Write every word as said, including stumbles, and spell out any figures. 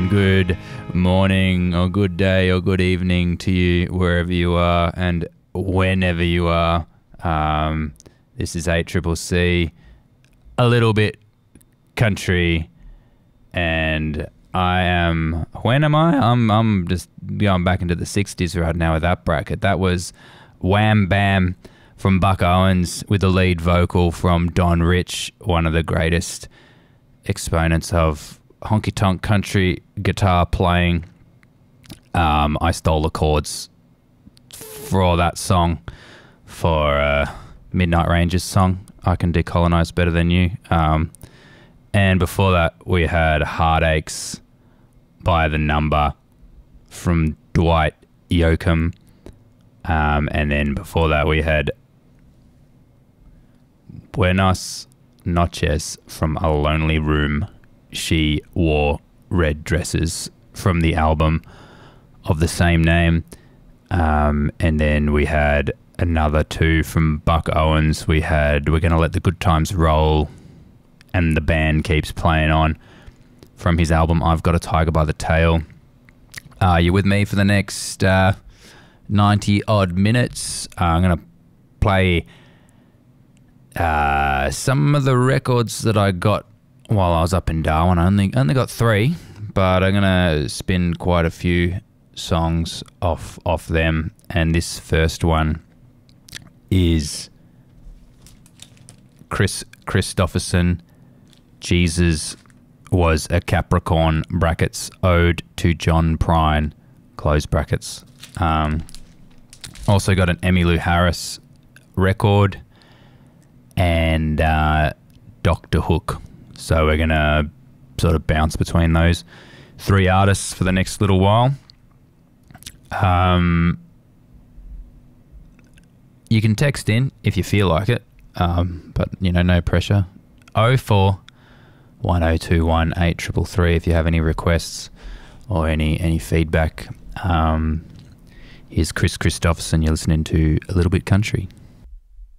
Good morning or good day or good evening to you wherever you are and whenever you are. Um, this is eight C C C, a little bit country, and I am, when am I? I'm I'm just going back into the sixties right now with that bracket. That was Wham Bam from Buck Owens with the lead vocal from Don Rich, one of the greatest exponents of honky-tonk country guitar playing. Um, I stole the chords for that song for uh, Midnight Rangers song, I Can Decolonize Better Than You. Um, and before that, we had Heartaches by The Number from Dwight Yoakam. Um, and then before that, we had Buenas Noches from A Lonely Room. She Wore Red Dresses from the album of the same name. Um, and then we had another two from Buck Owens. We had We're Gonna Let the Good Times Roll and The Band Keeps Playing On from his album I've Got a Tiger by the Tail. Uh, you're with me for the next uh, ninety odd minutes. Uh, I'm going to play uh, some of the records that I got while I was up in Darwin. I only, only got three, but I'm going to spin quite a few songs off, off them. And this first one is Chris Christopherson, Jesus Was a Capricorn, brackets, Ode to John Prine, close brackets. Um, also got an Emmylou Harris record and uh, Doctor Hook. So we're going to sort of bounce between those three artists for the next little while. Um, you can text in if you feel like it, um, but, you know, no pressure. oh four one oh two one eight three three three if you have any requests or any, any feedback. Um, here's Chris Christopherson. You're listening to A Little Bit Country.